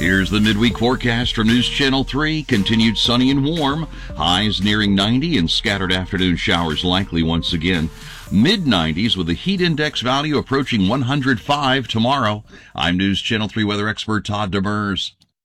Here's the midweek forecast from News Channel 3. Continued sunny and warm. Highs nearing 90 and scattered afternoon showers likely once again. Mid-90s with the heat index value approaching 105 tomorrow. I'm News Channel 3 weather expert Todd Demers.